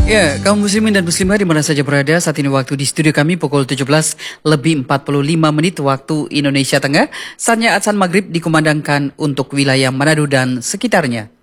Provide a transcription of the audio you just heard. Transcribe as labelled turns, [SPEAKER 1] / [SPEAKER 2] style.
[SPEAKER 1] Ya, kaum muslimin dan muslimah di mana saja berada, saat ini waktu di studio kami pukul 17 lebih 45 menit waktu Indonesia Tengah. Saatnya azan maghrib dikumandangkan untuk wilayah Manado dan sekitarnya.